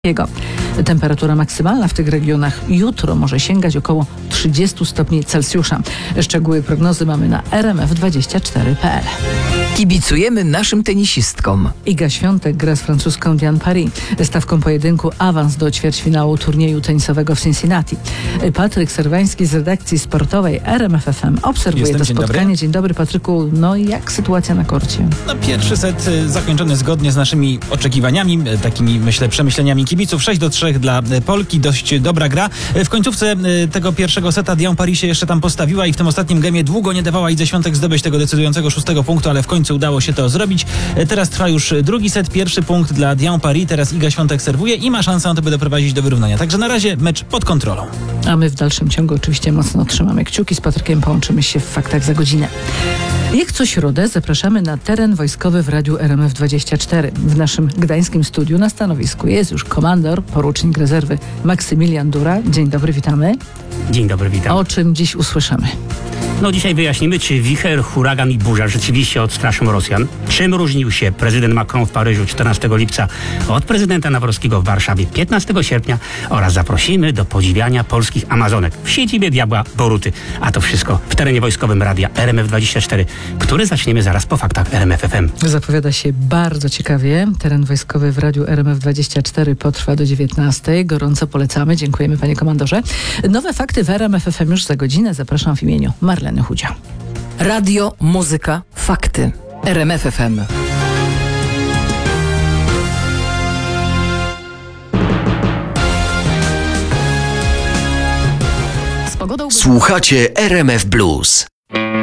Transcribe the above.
Jego. Temperatura maksymalna w tych regionach jutro może sięgać około 30 stopni Celsjusza. Szczegóły prognozy mamy na rmf24.pl. Kibicujemy naszym tenisistkom. Iga Świątek gra z francuską Diane Paris. Stawką pojedynku awans do ćwierćfinału turnieju tenisowego w Cincinnati. Patryk Serwański z redakcji sportowej RMF FM obserwuje to spotkanie. Dzień dobry, Patryku. No i jak sytuacja na korcie? Pierwszy set zakończony zgodnie z naszymi oczekiwaniami, takimi myślę przemyśleniami kibiców. 6-3 dla Polki, dość dobra gra. W końcówce tego pierwszego seta Diane Paris się jeszcze tam postawiła i w tym ostatnim gemie długo nie dawała Idze Świątek zdobyć tego decydującego 6. punktu, ale w końcu udało się to zrobić. Teraz trwa już drugi set, pierwszy punkt dla Diane Paris, teraz Iga Świątek serwuje i ma szansę na to, by doprowadzić do wyrównania. Także na razie mecz pod kontrolą. A my w dalszym ciągu oczywiście mocno trzymamy kciuki. Z Patrykiem połączymy się w faktach za godzinę. Jak co środę zapraszamy na teren wojskowy w radiu RMF24. W naszym gdańskim studiu na stanowisku jest już komandor, porucznik rezerwy Maksymilian Dura. Dzień dobry, witamy. Dzień dobry, witam. O czym dziś usłyszymy? Dzisiaj wyjaśnimy, czy wicher, huragan i burza rzeczywiście odstraszą Rosjan. Czym różnił się prezydent Macron w Paryżu 14 lipca od prezydenta Nawrockiego w Warszawie 15 sierpnia oraz zaprosimy do podziwiania polskich Amazonek w siedzibie Diabła Boruty. A to wszystko w terenie wojskowym radia RMF24, który zaczniemy zaraz po faktach RMF FM. Zapowiada się bardzo ciekawie. Teren wojskowy w radiu RMF24 potrwa do 19. Gorąco polecamy. Dziękujemy, panie komandorze. Nowe fakty w RMF FM już za godzinę. Zapraszam w imieniu Marleny Chudzia. Radio, muzyka, fakty. RMF FM. Słuchacie RMF Blues.